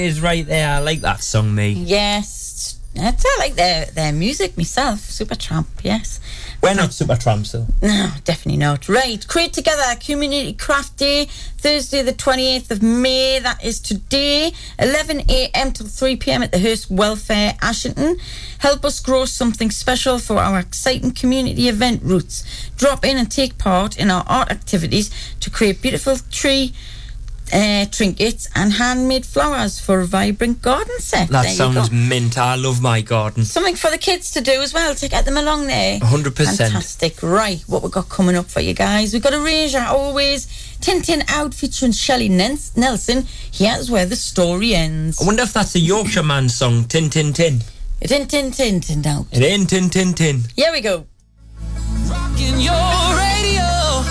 Is right there. I like that song, me. Yes. I like their music myself. Supertramp, yes. We're not Supertramps, though. No, definitely not. Right, Create Together, Community Craft Day, Thursday the 28th of May. That is today, 11 a.m. till 3 p.m. at the Hearst Welfare, Ashington. Help us grow something special for our exciting community event Roots. Drop in and take part in our art activities to create beautiful tree trinkets and handmade flowers for a vibrant garden set. That sounds mint. I love my garden. Something for the kids to do as well, to get them along there. 100%. Fantastic. Right, what we've got coming up for you guys. We've got Erasure, always. Tintin out featuring Shelley Nelson. Here's where the story ends. I wonder if that's a Yorkshire man song, Tin Tin Tin. Tin Tin Tin Tin out. It ain't Tin Tin Tin. Here we go. Rocking your radio.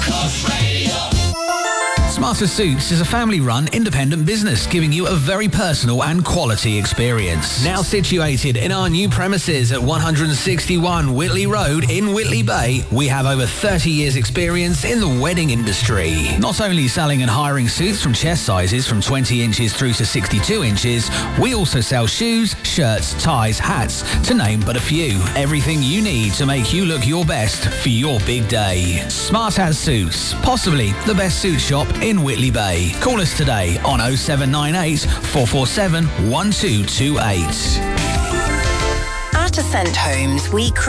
Smarter Suits is a family-run independent business giving you a very personal and quality experience. Now situated in our new premises at 161 Whitley Road in Whitley Bay, we have over 30 years experience in the wedding industry. Not only selling and hiring suits from chest sizes from 20 inches through to 62 inches, we also sell shoes, shirts, ties, hats, to name but a few. Everything you need to make you look your best for your big day. Smart As Suits, possibly the best suit shop in Whitley Bay. Call us today on 0798 447 1228. At Ascent Homes, we